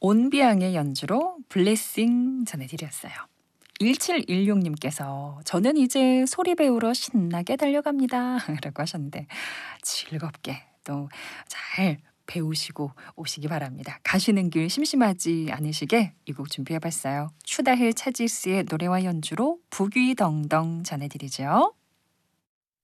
온비앙의 연주로 블레싱 전해드렸어요. 1716님께서 저는 이제 소리 배우러 신나게 달려갑니다. 라고 하셨는데 즐겁게 또 잘 배우시고 오시기 바랍니다. 가시는 길 심심하지 않으시게 이 곡 준비해봤어요. 추다힐 차지스의 노래와 연주로 부귀덩덩 전해드리죠.